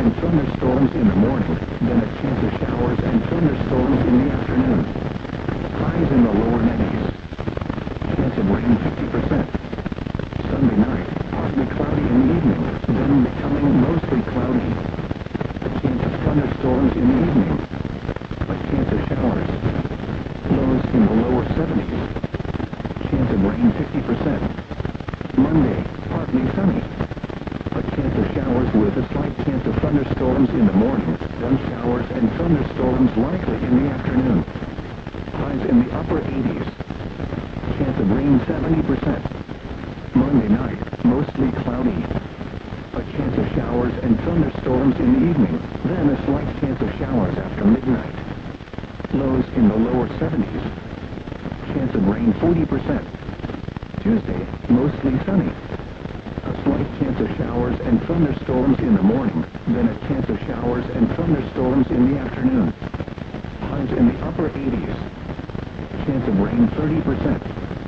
and thunderstorms in the morning, then a chance of showers and thunderstorms in the afternoon. Highs in the lower 90s. Chance of rain 50%. Sunday night, partly cloudy in the evening, then becoming mostly cloudy. A chance of thunderstorms in the evening. A chance of showers. Lows in the lower 70s. Chance of rain 50%. Monday, partly sunny. A chance of showers with a slight chance of thunderstorms in the morning, then showers and thunderstorms likely in the afternoon. Highs in the upper 80s. Chance of rain 70%. Monday night, mostly cloudy. A chance of showers and thunderstorms in the evening, then a slight chance of showers after midnight. Lows in the lower 70s. Chance of rain 40%. Tuesday, mostly sunny. A slight chance of showers and thunderstorms in the morning, then a chance of showers and thunderstorms in the afternoon. Highs in the upper 80s. Chance of rain 30%.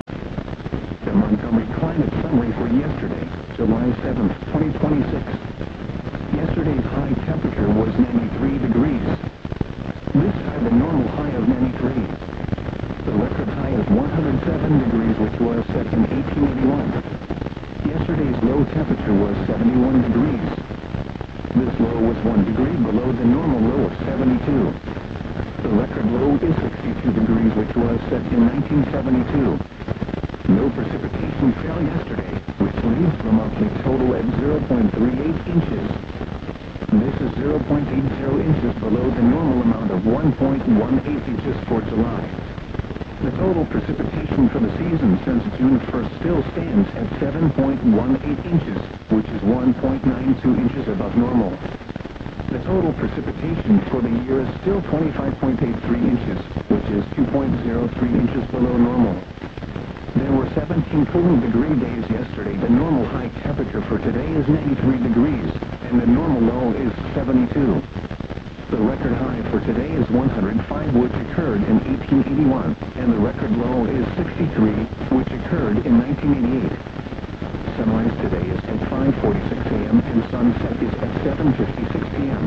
The Montgomery Climate Summary for yesterday, July 7, 2026. Yesterday's high temperature was 93 degrees. This had the normal high of 93. The record high of 107 degrees, which was set in 1881. Yesterday's low temperature was 71 degrees. This low was 1 degree below the normal low of 72. The record low is 62 degrees, which was set in 1972. No precipitation fell yesterday, which leaves the monthly total at 0.38 inches. This is 0.80 inches below the normal amount of 1.18 inches for July. The total precipitation for the season since June 1st still stands at 7.18 inches, which is 1.92 inches above normal. The total precipitation for the year is still 25.83 inches, which is 2.03 inches below normal. There were 17 cooling degree days yesterday. The normal high temperature for today is 93 degrees, and the normal low is 72. The record high for today is 105, which occurred in 1881, and the record low is 63, which occurred in 1988. Sunrise today is at 5:46 a.m. and sunset is at 7:56 p.m.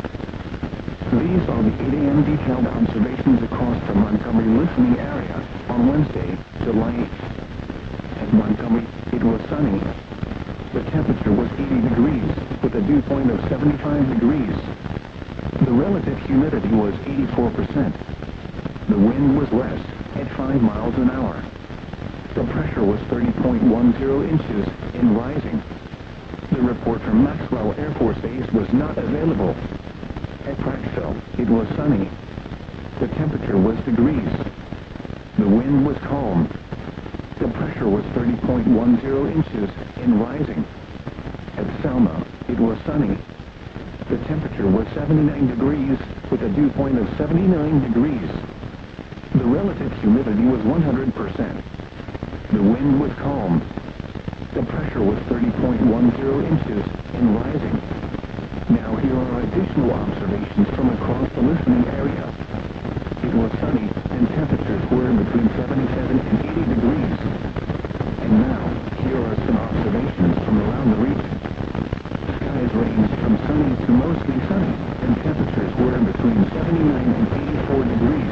These are the 8 a.m. detailed observations across the Montgomery listening area on Wednesday, July 8th. At Montgomery, it was sunny. The temperature was 80 degrees, with a dew point of 75 degrees. The relative humidity was 84%. The wind was west, at 5 miles an hour. The pressure was 30.10 inches and rising. The report from Maxwell Air Force Base was not available. At Prattville, it was sunny. The temperature was degrees. The wind was calm. The pressure was 30.10 inches and rising. At Selma, it was sunny. The temperature was 79 degrees, with a dew point of 79 degrees. The relative humidity was 100%. The wind was calm. The pressure was 30.10 inches and rising. Now here are additional observations from across the listening area. It was sunny, and temperatures were between 77 and 80 degrees. And now, here are some observations from around the region. Skies ranged from sunny to mostly sunny, and temperatures were between 79 and 84 degrees.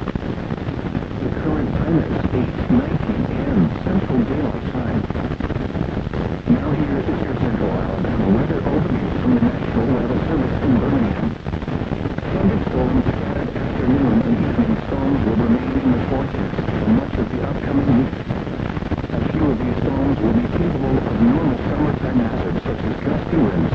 The current time is 8:19 a.m. Central Daylight Time. Now here is your Central Alabama weather overview from the National Weather Service in Birmingham. Thunderstorms scattered afternoon and evening storms will remain in the forecast for much of the upcoming week. A few of these storms will be capable of normal summertime hazards such as gusty winds,